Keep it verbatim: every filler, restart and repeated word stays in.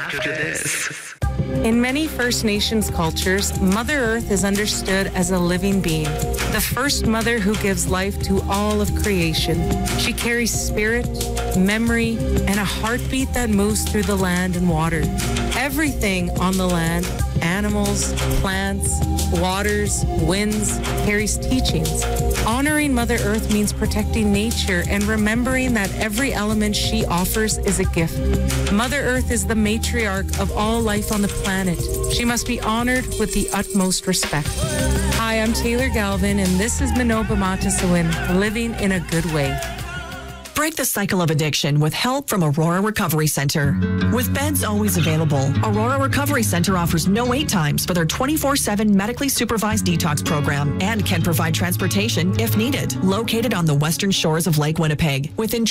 after this. In many First Nations cultures, Mother Earth is understood as a living being, the first mother who gives life to all of creation. She carries spirit, memory, and a heartbeat that moves through the land and water. Everything on the land, animals, plants, waters, winds, carries teachings. Honoring Mother Earth means protecting nature and remembering that every element she offers is a gift. Mother Earth is the matriarch of all life on the planet. She must be honored with the utmost respect. Hi, I'm Taylor Galvin, and this is Minoba Matasawin, living in a good way. Break the cycle of addiction with help from Aurora Recovery Center. With beds always available, Aurora Recovery Center offers no wait times for their twenty-four seven medically supervised detox program and can provide transportation if needed. Located on the western shores of Lake Winnipeg, within